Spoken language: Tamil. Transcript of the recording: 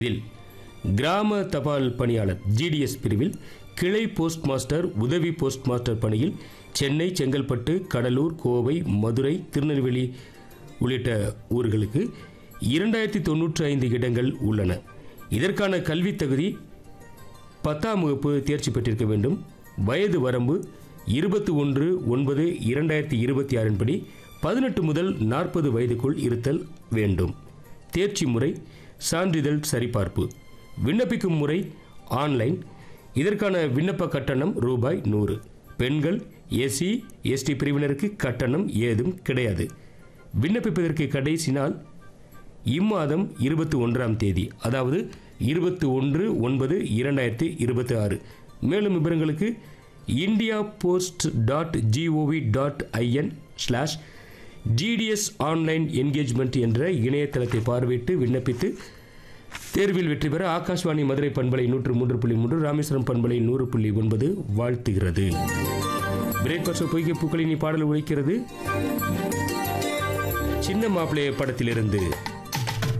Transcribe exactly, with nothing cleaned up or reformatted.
இதில் கிராம தபால் பணியாளர் ஜிடிஎஸ் பிரிவில் கிளை போஸ்ட் மாஸ்டர், உதவி போஸ்ட் மாஸ்டர் பணியில் சென்னை, செங்கல்பட்டு, கடலூர், கோவை, மதுரை, திருநெல்வேலி உள்ளிட்ட ஊர்களுக்கு இரண்டாயிரத்தி தொன்னூற்றி ஐந்து இடங்கள் உள்ளன. இதற்கான கல்வி தகுதி பத்தாம் வகுப்பு தேர்ச்சி பெற்றிருக்க வேண்டும். வயது வரம்பு இருபத்தி ஒன்று ஒன்பது இரண்டாயிரத்தி இருபத்தி ஆறின் படி பதினெட்டு முதல் நாற்பது வயதுக்குள் இருத்தல் வேண்டும். தேர்ச்சி முறை சான்றிதழ் சரிபார்ப்பு. விண்ணப்பிக்கும் முறை ஆன்லைன். இதற்கான விண்ணப்ப கட்டணம் ரூபாய் நூறு. பெண்கள், எஸ்சி எஸ்டி பிரிவினருக்கு கட்டணம் ஏதும் கிடையாது. விண்ணப்பிப்பதற்கு கடைசி நாள் இம்மாதம் இருபத்தி ஒன்றாம் தேதி, அதாவது இருபத்தி ஒன்று ஒன்பது இரண்டாயிரத்தி இருபத்தி ஆறு. மேலும் விவரங்களுக்கு India post dot gov dot IN slash GDS online engagement என்ற இணையதளத்தை பார்வையிட்டு விண்ணப்பித்து தேர்வில் வெற்றி பெற ஆகாஷ்வாணி மதுரை பண்பலை நூற்று மூன்று புள்ளி மூன்று, ராமேஸ்வரம் பண்பலை நூறு புள்ளி ஒன்பது வாழ்த்துகிறது. பிரேக்ஃபாஸ்ட் பொய்கை பூக்களின் பாடல் ஒழிக்கிறது. சின்ன மாப்பிள்ளைய படத்திலிருந்து